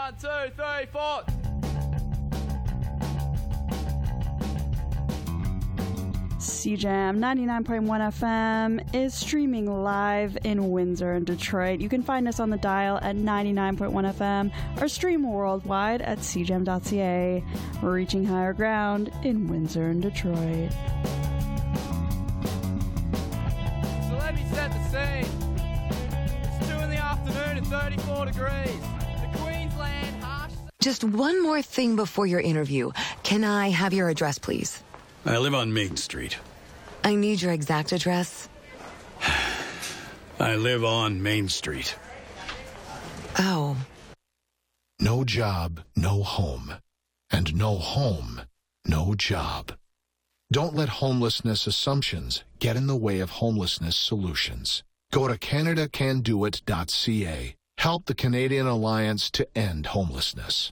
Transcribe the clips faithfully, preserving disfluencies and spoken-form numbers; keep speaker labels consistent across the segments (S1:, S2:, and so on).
S1: One, two, three, four.
S2: C Jam ninety-nine point one F M is streaming live in Windsor and Detroit. You can find us on the dial at ninety-nine point one F M or stream worldwide at c jam dot c a. Reaching higher ground in Windsor and Detroit.
S1: So let me set the scene. It's two in the afternoon and thirty-four degrees. The Queensland harsh...
S3: Just one more thing before your interview. Can I have your address, please?
S4: I live on Main Street.
S3: I need your exact address.
S4: I live on Main Street.
S3: Oh.
S5: No job, no home. And no home, no job. Don't let homelessness assumptions get in the way of homelessness solutions. Go to canada can do it dot c a. Help the Canadian Alliance to end homelessness.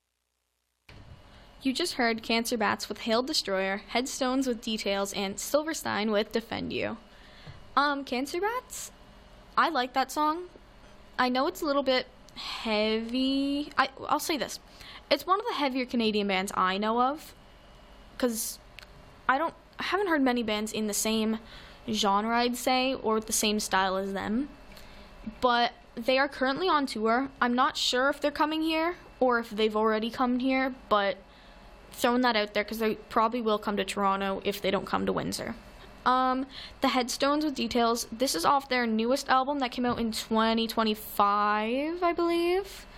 S6: You just heard Cancer Bats with Hail Destroyer, Headstones with Details, and Silverstein with Defend You. Um, Cancer Bats? I like that song. I know it's a little bit heavy. I, I'll say this. It's one of the heavier Canadian bands I know of. Because I don't, I haven't heard many bands in the same genre, I'd say, or with the same style as them. But they are currently on tour. I'm not sure if they're coming here or if they've already come here, but throwing that out there because they probably will come to Toronto if they don't come to Windsor. Um, the Headstones with Details, this is off their newest album that came out in twenty twenty-five, I believe.